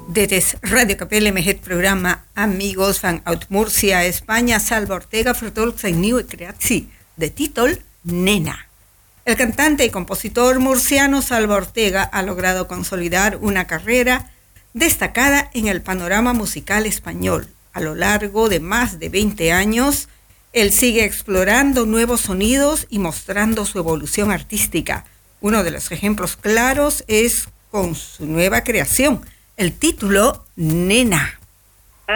Dit is Radio Capelle met het programma Amigos vanuit Murcia, España. Salva Ortega vertolkt zijn nieuwe creatie, de titel Nena. El cantante y compositor murciano Salva Ortega ha logrado consolidar una carrera destacada en el panorama musical español. A lo largo de más de 20 años, él sigue explorando nuevos sonidos y mostrando su evolución artística. Uno de los ejemplos claros es con su nueva creación, el título Nena.